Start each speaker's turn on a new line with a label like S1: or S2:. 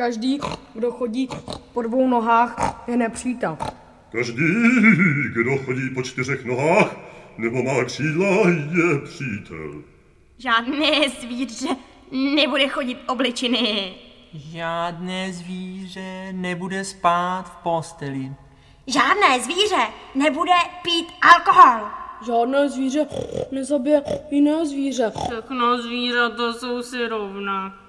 S1: Každý, kdo chodí po 2 nohách, je nepřítel.
S2: Každý, kdo chodí po 4 nohách nebo má křídla, je přítel.
S3: Žádné zvíře nebude chodit obličiny.
S4: Žádné zvíře nebude spát v posteli.
S3: Žádné zvíře nebude pít alkohol.
S1: Žádné zvíře nezabije jiné zvíře.
S5: Všechno zvířata jsou si rovna.